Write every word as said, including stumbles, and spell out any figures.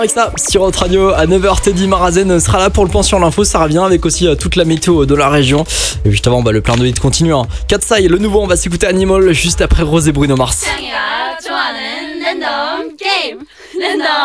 Avec ça, sur notre radio à neuf heures, Teddy Marazen sera là pour le point sur l'info. Ça revient avec aussi euh, toute la météo de la région. Et juste avant, bah, le plein de hits continue. Hein. Katsai, le nouveau, on va s'écouter Animal juste après Rose et Bruno Mars.